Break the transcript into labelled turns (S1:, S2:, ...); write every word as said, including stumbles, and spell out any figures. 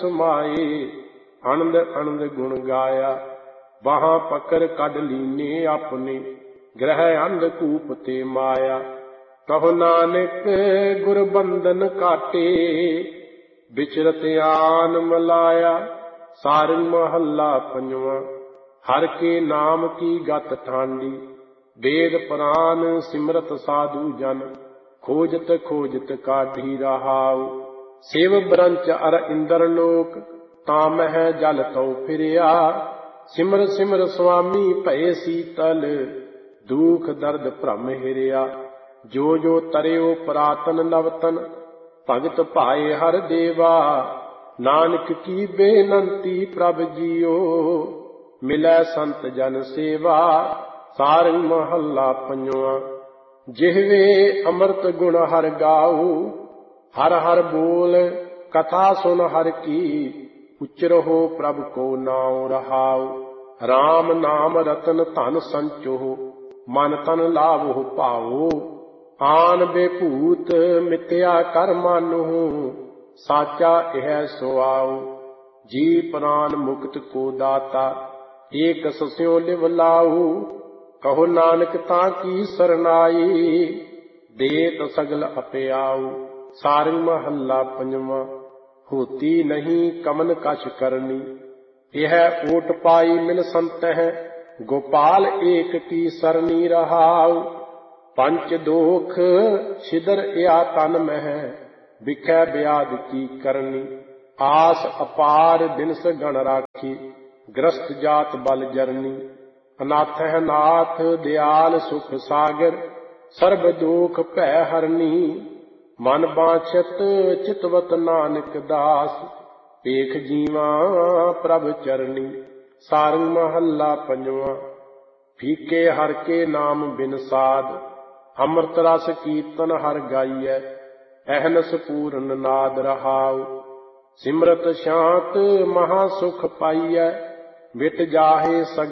S1: समाए। अनंद अनंद गुण गाया बाहां पकड़ कढ लीने अपने, ग्रह अंधकूप ते माया। कहो नानक गुर बंधन काटे, विचरत आन मलाया। सारंग महला पंजवा। हर के नाम की गत ठांडी, वेद पुराण सिमरत साधु जन। खोजत खोजत काढ़ी रहाऊ, शिव ब्रंच अर इंद्र लोक। तामह जल तौ फिरिया, सिमर सिमर स्वामी भय शीतल। दुख दर्द भ्रम हिरिया, जो जो तरियो पुरातन नवतन। भगत भाए हर देवा, नानक की बेनंती प्रभ जियो। मिलै संत जन सेवा, सारंग महला पंजवा। जिहवे अमृत गुण हर गाऊ, हर हर बोल कथा सुन हर की। उच्चरहो प्रभ को नाम रहाऊ, राम नाम रतन धन संचो। मन तन लाभो पाओ, आन बेभूत मिथ्या कर मानहु। साचा यह सुआओ, जी प्राण मुक्त को दाता। एक सस्यो लिव लाऊ, कहो नानक ताकी सरनाई। देत सगल अपयाऊ, सारंग महला पंजवा। होती नहीं कमन कछ करनी, यह ओट पाई मिल संत है। गोपाल एक की सरनी रहाऊ, पंच दोख छिदर या तन मह। बिखै ब्याध की करनी, आस अपार दिनस गण राखी। ग्रस्त जात बल जरनी, अनाथ है नाथ दयाल सुख सागर। सर्ब दोख भै हरनी, मन बाछत चितवत नानक दास। पेख जीवा प्रभ चरनी, सारंग महला पंजवा। फीके हर के नाम बिन साध, अमृत रस कीर्तन हर गाइय। अहनस पूरन नाद रहाऊ, सिमरत शांत महा सुख पाइय। मिट जाहे सग